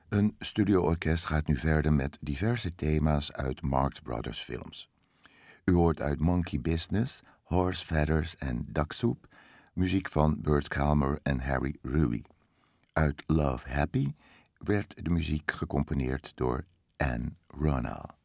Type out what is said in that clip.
Een studioorkest gaat nu verder met diverse thema's uit Marx Brothers films. U hoort uit Monkey Business, Horse Feathers en Duck Soup muziek van Burt Kalmer en Harry Ruby. Uit Love Happy werd de muziek gecomponeerd door Anne Ronald.